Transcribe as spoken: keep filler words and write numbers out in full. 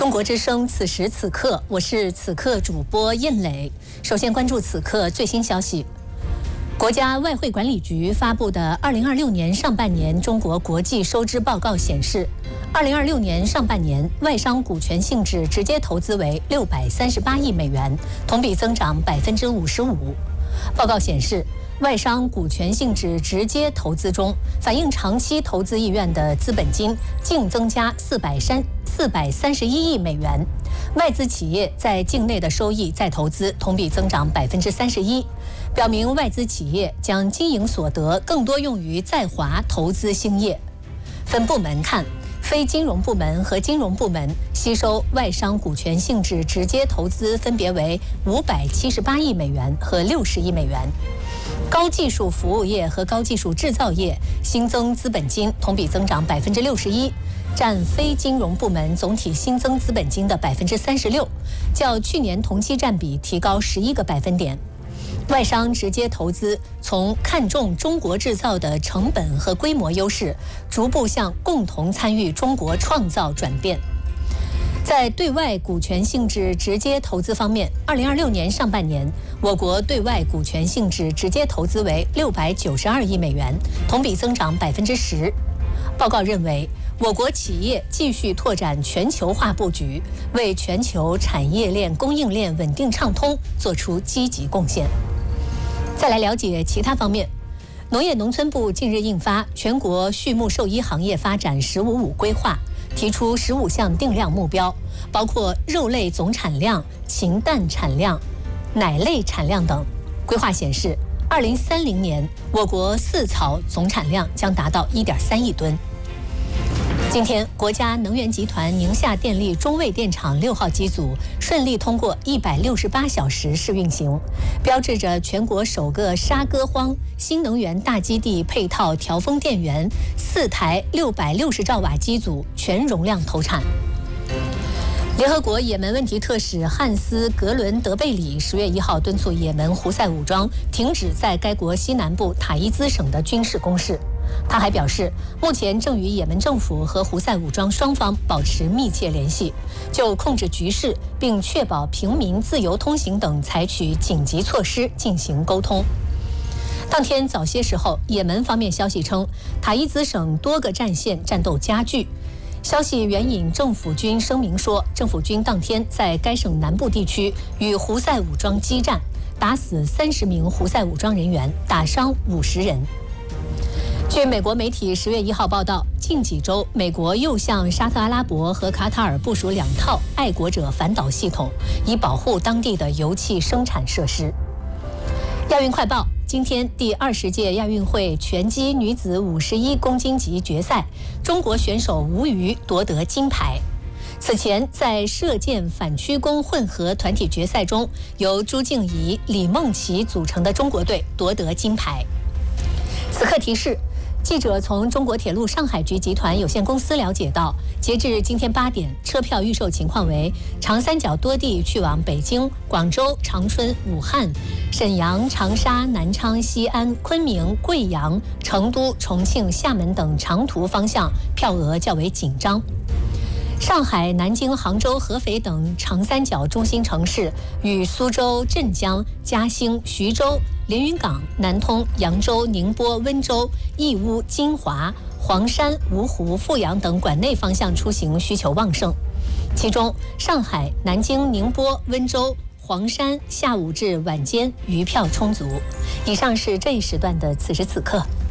中国之声，此时此刻，我是此刻主播燕磊。首先关注此刻最新消息。国家外汇管理局发布的二零二六年上半年中国国际收支报告显示，二零二六年上半年外商股权性质直接投资为六百三十八亿美元，同比增长百分之五十五。报告显示，外商股权性质直接投资中，反映长期投资意愿的资本金净增加四百三四百三十一亿美元，外资企业在境内的收益再投资同比增长百分之三十一，表明外资企业将经营所得更多用于在华投资兴业。分部门看，非金融部门和金融部门吸收外商股权性质直接投资分别为五百七十八亿美元和六十亿美元。高技术服务业和高技术制造业新增资本金同比增长百分之六十一，占非金融部门总体新增资本金的百分之三十六，较去年同期占比提高十一个百分点。外商直接投资从看重中国制造的成本和规模优势，逐步向共同参与中国创造转变。在对外股权性质直接投资方面，二零二六年上半年，我国对外股权性质直接投资为六百九十二亿美元，同比增长百分之十。报告认为，我国企业继续拓展全球化布局，为全球产业链供应链稳定畅通做出积极贡献。再来了解其他方面，农业农村部近日印发《全国畜牧兽医行业发展“十五五”规划》，提出十五项定量目标，包括肉类总产量、禽蛋产量、奶类产量等。规划显示，二零三零年我国饲草总产量将达到一点三亿吨。今天，国家能源集团宁夏电力中卫电厂六号机组顺利通过一百六十八小时试运行，标志着全国首个沙歌荒新能源大基地配套调峰电源四台六百六十兆瓦机组全容量投产。联合国也门问题特使汉斯·格伦德贝里十月一号敦促也门胡塞武装停止在该国西南部塔伊兹省的军事攻势。他还表示，目前正与也门政府和胡塞武装双方保持密切联系，就控制局势并确保平民自由通行等采取紧急措施进行沟通。当天早些时候，也门方面消息称，塔伊兹省多个战线战斗加剧。消息援引政府军声明说，政府军当天在该省南部地区与胡塞武装激战，打死三十名胡塞武装人员，打伤五十人。据美国媒体十月一号报道，近几周，美国又向沙特阿拉伯和卡塔尔部署两套爱国者反导系统，以保护当地的油气生产设施。亚运快报，今天第二十届亚运会拳击女子五十一公斤级决赛，中国选手吴瑜夺得金牌。此前，在射箭反曲弓混合团体决赛中，由朱静怡、李梦琪组成的中国队夺得金牌。此刻提示，记者从中国铁路上海局集团有限公司了解到，截至今天八点，车票预售情况为：长三角多地去往北京、广州、长春、武汉、沈阳、长沙、南昌、西安、昆明、贵阳、成都、重庆、厦门等长途方向票额较为紧张。上海、南京、杭州、合肥等长三角中心城市与苏州、镇江、嘉兴、徐州、连云港、南通、扬州、宁波、温州、义乌、金华、黄山、芜湖、阜阳等管内方向出行需求旺盛。其中，上海、南京、宁波、温州、黄山下午至晚间余票充足。以上是这一时段的此时此刻。